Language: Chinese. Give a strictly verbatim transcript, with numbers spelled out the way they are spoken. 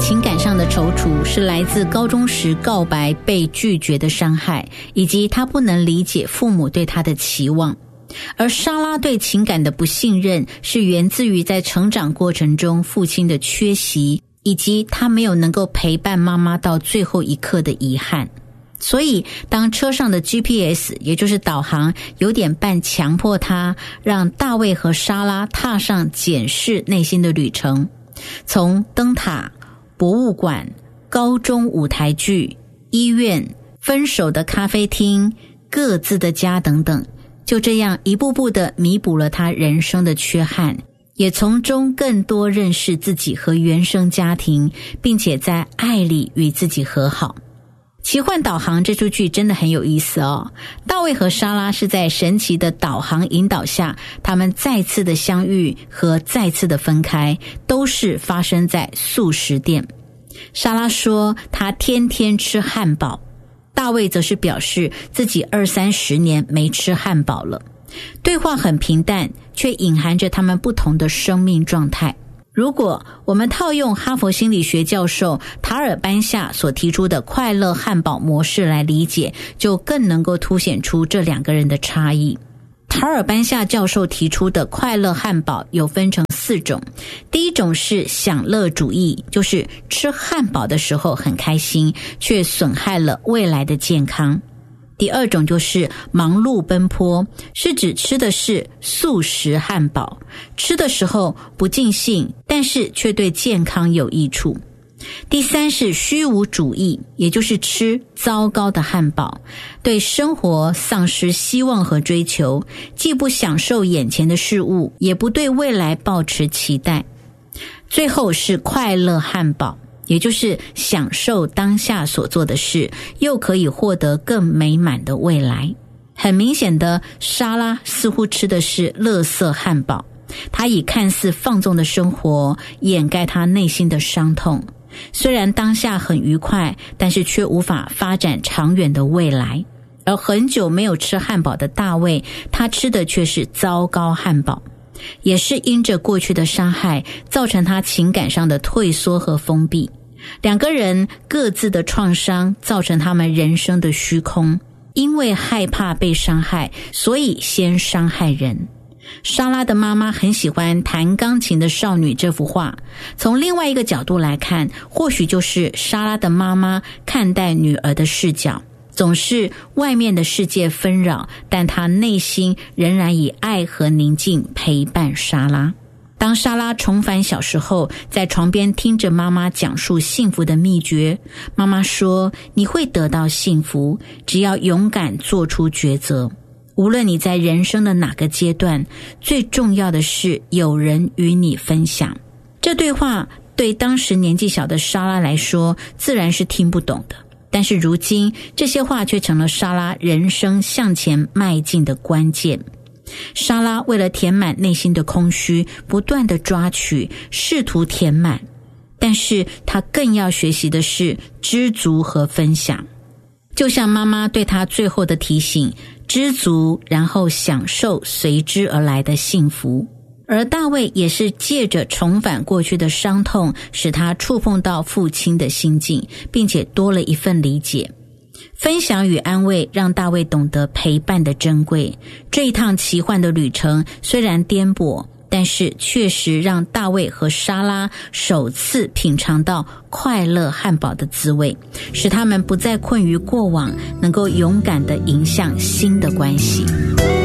情感上的踌躇是来自高中时告白被拒绝的伤害，以及他不能理解父母对他的期望。而莎拉对情感的不信任是源自于在成长过程中父亲的缺席，以及他没有能够陪伴妈妈到最后一刻的遗憾。所以当车上的 G P S 也就是导航有点半强迫他让大卫和莎拉踏上检视内心的旅程，从灯塔、博物馆、高中舞台剧、医院、分手的咖啡厅、各自的家等等，就这样一步步地弥补了他人生的缺憾，也从中更多认识自己和原生家庭，并且在爱里与自己和好。奇幻导航这出剧真的很有意思哦。大卫和莎拉是在神奇的导航引导下，他们再次的相遇和再次的分开，都是发生在速食店。莎拉说她天天吃汉堡，大卫则是表示自己二三十年没吃汉堡了。对话很平淡，却隐含着他们不同的生命状态。如果我们套用哈佛心理学教授塔尔班夏所提出的快乐汉堡模式来理解，就更能够凸显出这两个人的差异。塔尔班夏教授提出的快乐汉堡有分成四种。第一种是享乐主义，就是吃汉堡的时候很开心，却损害了未来的健康。第二种就是忙碌奔波，是指吃的是速食汉堡，吃的时候不尽兴，但是却对健康有益处。第三是虚无主义，也就是吃糟糕的汉堡，对生活丧失希望和追求，既不享受眼前的事物，也不对未来抱持期待。最后是快乐汉堡，也就是享受当下所做的事，又可以获得更美满的未来。很明显的，莎拉似乎吃的是垃圾汉堡，她以看似放纵的生活掩盖她内心的伤痛。虽然当下很愉快，但是却无法发展长远的未来。而很久没有吃汉堡的大卫，他吃的却是糟糕汉堡。也是因着过去的伤害，造成他情感上的退缩和封闭。两个人各自的创伤造成他们人生的虚空，因为害怕被伤害，所以先伤害人。莎拉的妈妈很喜欢弹钢琴的少女这幅画，从另外一个角度来看，或许就是莎拉的妈妈看待女儿的视角，总是外面的世界纷扰，但她内心仍然以爱和宁静陪伴莎拉。当莎拉重返小时候，在床边听着妈妈讲述幸福的秘诀，妈妈说，你会得到幸福，只要勇敢做出抉择。无论你在人生的哪个阶段，最重要的是有人与你分享。这对话对当时年纪小的莎拉来说，自然是听不懂的。但是如今，这些话却成了莎拉人生向前迈进的关键。莎拉为了填满内心的空虚，不断地抓取，试图填满，但是她更要学习的是知足和分享。就像妈妈对她最后的提醒，知足，然后享受随之而来的幸福。而大卫也是借着重返过去的伤痛，使他触碰到父亲的心境，并且多了一份理解。分享与安慰让大卫懂得陪伴的珍贵。这一趟奇幻的旅程虽然颠簸，但是确实让大卫和莎拉首次品尝到快乐汉堡的滋味，使他们不再困于过往，能够勇敢地迎向新的关系。